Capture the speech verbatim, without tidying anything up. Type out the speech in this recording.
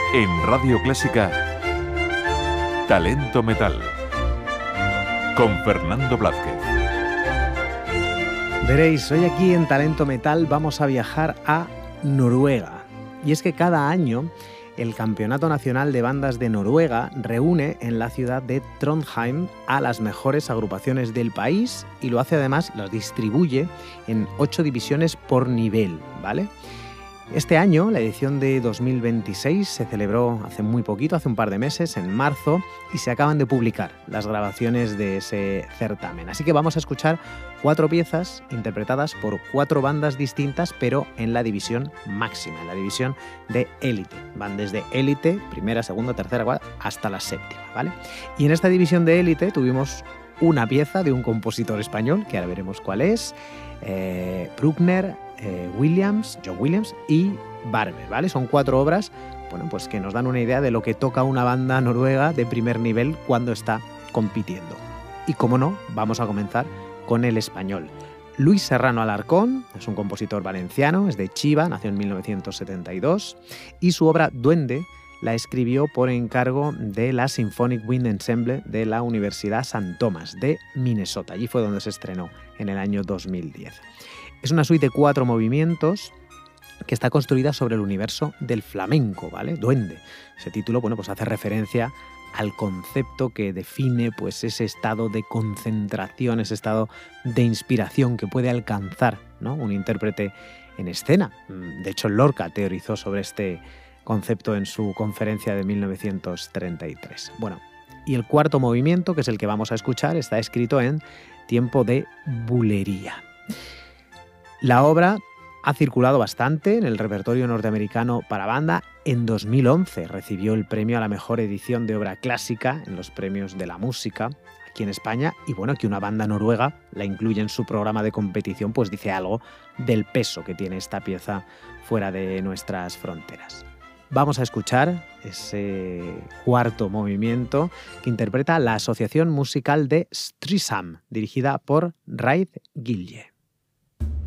En Radio Clásica, Talento Metal, con Fernando Blázquez. Veréis, hoy aquí en Talento Metal vamos a viajar a Noruega. Y es que cada año el Campeonato Nacional de Bandas de Noruega reúne en la ciudad de Trondheim a las mejores agrupaciones del país y lo hace además, las distribuye en ocho divisiones por nivel, ¿vale? Este año, la edición de dos mil veintiséis, se celebró hace muy poquito, hace un par de meses, en marzo, y se acaban de publicar las grabaciones de ese certamen. Así que vamos a escuchar cuatro piezas interpretadas por cuatro bandas distintas, pero en la división máxima, en la división de élite. Van desde élite, primera, segunda, tercera, cuarta, hasta la séptima, ¿vale? Y en esta división de élite tuvimos una pieza de un compositor español, que ahora veremos cuál es, eh, Bruckner, eh, Williams, John Williams y Barber, ¿vale? Son cuatro obras, bueno, pues que nos dan una idea de lo que toca una banda noruega de primer nivel cuando está compitiendo. Y como no, vamos a comenzar con el español. Luis Serrano Alarcón es un compositor valenciano, es de Chiva, nació en mil novecientos setenta y dos y su obra Duende la escribió por encargo de la Symphonic Wind Ensemble de la Universidad Saint Thomas de Minnesota. Allí fue donde se estrenó en el año dos mil diez. Es una suite de cuatro movimientos que está construida sobre el universo del flamenco, ¿vale? Duende. Ese título, bueno, pues hace referencia al concepto que define pues ese estado de concentración, ese estado de inspiración que puede alcanzar, ¿no?, un intérprete en escena. De hecho, Lorca teorizó sobre este concepto en su conferencia de mil novecientos treinta y tres. Bueno, y el cuarto movimiento, que es el que vamos a escuchar, está escrito en tiempo de bulería. La obra ha circulado bastante en el repertorio norteamericano para banda. En dos mil once recibió el premio a la mejor edición de obra clásica en los premios de la música aquí en España, y bueno, que una banda noruega la incluye en su programa de competición, pues dice algo del peso que tiene esta pieza fuera de nuestras fronteras. Vamos a escuchar ese cuarto movimiento que interpreta la Asociación Musical de Streisand, dirigida por Raid Gilje.